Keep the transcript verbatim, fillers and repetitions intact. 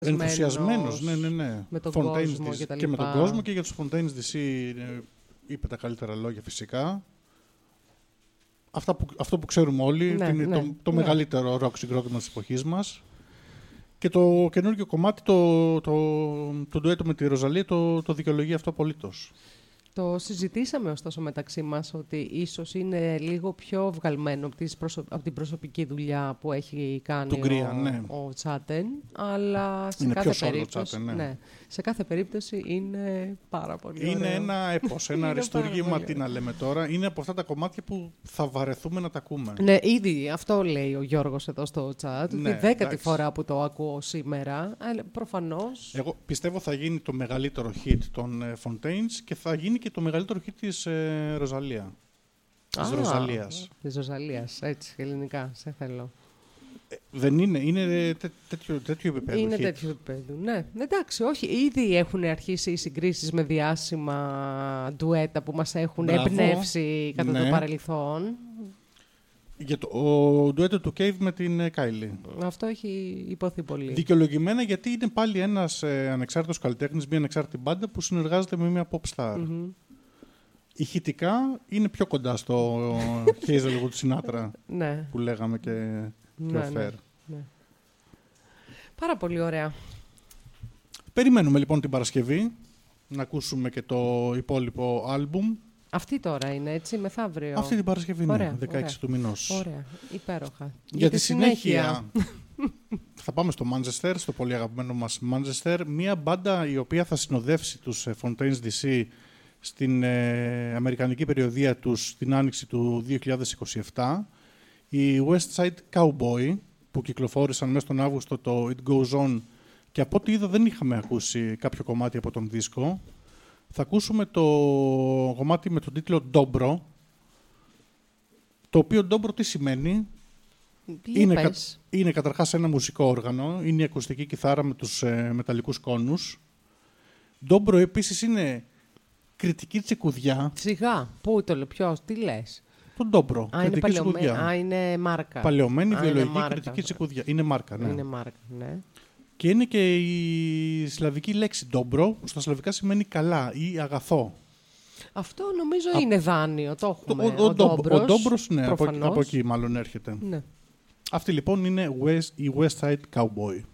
Ενθουσιασμένος, ναι, ναι, ναι. Με τον Fontaines κόσμο ντι σι, και τα και με τον λοιπά. κόσμο και για τους Fontaines ντι σι είπε τα καλύτερα λόγια φυσικά. Αυτά που, αυτό που ξέρουμε όλοι, Ναι, είναι ναι, το, το ναι. μεγαλύτερο ροκ συγκρότημα της εποχής μας. Και το καινούργιο κομμάτι, το, το, το ντουέτο με τη Ροζαλία, το, το δικαιολογεί αυτό απολύτως. Το συζητήσαμε ωστόσο μεταξύ μας ότι ίσως είναι λίγο πιο βγαλμένο από, τις προσω... από την προσωπική δουλειά που έχει κάνει Του Γκρία, ο... ναι. ο Τσάτεν, αλλά σε Είναι κάθε πιο solo περίπτωση, Chaten, ναι. ναι. Σε κάθε περίπτωση είναι πάρα πολύ Είναι ωραίο. ένα έπος, ένα Είναι αριστούργημα, πάρα τι πολύ να λέμε τώρα. Είναι από αυτά τα κομμάτια που θα βαρεθούμε να τα ακούμε. Ναι, ήδη αυτό λέει ο Γιώργος εδώ στο chat. Ναι, τη δέκατη εντάξει. φορά που το ακούω σήμερα. Αλλά προφανώς. Εγώ πιστεύω θα γίνει το μεγαλύτερο hit των ε, Fontaines και θα γίνει και το μεγαλύτερο hit της ε, Ροζαλία. Της Α, Ροζαλίας. Της Ροζαλίας, έτσι, ελληνικά. Σε θέλω. Ε, δεν είναι, είναι τέ, τέτοιο, τέτοιο επίπεδο Είναι hit. τέτοιο επίπεδο. Ναι, εντάξει, όχι. Ήδη έχουν αρχίσει οι συγκρίσεις με διάσημα ντουέτα που μας έχουν Μπράβο. εμπνεύσει κατά Ναι. το παρελθόν. Για το ο ντουέτο του Cave με την Κάιλι. Αυτό έχει υποθεί πολύ. Δικαιολογημένα γιατί είναι πάλι ένας ε, ανεξάρτητος καλλιτέχνης, μια ανεξάρτητη μπάντα που συνεργάζεται με μια pop star. Mm-hmm. Ηχητικά είναι πιο κοντά στο Hazelwood Sinatra Ναι. που λέγαμε και, και Ναι, ο Φερ. ναι, ναι. Πάρα πολύ ωραία. Περιμένουμε λοιπόν την Παρασκευή να ακούσουμε και το υπόλοιπο άλμπουμ. Αυτή τώρα είναι, έτσι, μεθαύριο. Αυτή την Παρασκευή είναι, Ωραία, δεκαέξι του μηνός. Ωραία, υπέροχα. Για, τη συνέχεια θα πάμε στο Manchester, στο πολύ αγαπημένο μας Manchester, μια μπάντα η οποία θα συνοδεύσει τους ε, Fontaines ντι σι στην ε, αμερικανική περιοδεία τους στην άνοιξη του δύο χιλιάδες είκοσι επτά, οι West Side Cowboy, που κυκλοφόρησαν μέσα τον Αύγουστο το It Goes On και από ό,τι είδα δεν είχαμε ακούσει κάποιο κομμάτι από τον δίσκο. Θα ακούσουμε το κομμάτι με τον τίτλο Dobro, το οποίο Dobro τι σημαίνει? Είναι, κα, είναι καταρχάς ένα μουσικό όργανο, είναι η ακουστική κιθάρα με τους ε, μεταλλικούς κόνους. Dobro επίσης είναι κριτική τσικουδιά. Σιγά, πού το λέω, ποιος, τι λες? Το Dobro, Α, είναι κριτική παλαιομέ... τσικουδιά. Α, είναι μάρκα. Παλαιωμένη Α, βιολογική είναι κριτική τσικουδιά. Είναι μάρκα, ναι. Είναι μάρκα, ναι. Και είναι και η σλαβική λέξη Dobro, που στα σλαβικά σημαίνει καλά ή αγαθό. Αυτό νομίζω Α, είναι δάνειο, το έχουμε. Ο, ο, ο, Ντόμπρος, ο Ντόμπρος, ναι, από, προφανώς. από εκεί μάλλον έρχεται. Ναι. Αυτή λοιπόν είναι West, η West Side Cowboy.